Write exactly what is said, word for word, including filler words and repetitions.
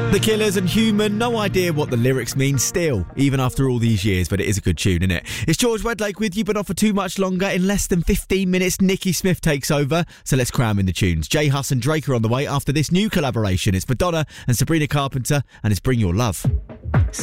The Killers and Human, no idea what the lyrics mean still, even after all these years, but it is a good tune, isn't it? It's George Wedlake with you, but not for too much longer. In less than fifteen minutes, Nicky Smith takes over, so let's cram in the tunes. J Hus and Drake are on the way after this new collaboration. It's Madonna and Sabrina Carpenter, and it's Bring Your Love.